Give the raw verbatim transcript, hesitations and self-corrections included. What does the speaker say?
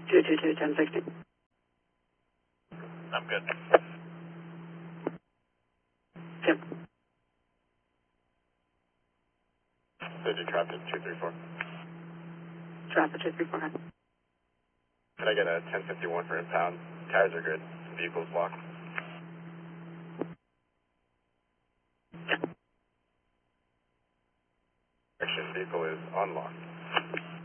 two two two, ten sixty. I'm good. Tim. City traffic two three four. Traffic two three four. Can I get a ten fifty-one for impound? Tires are good. Vehicle's locked. Action vehicle is unlocked.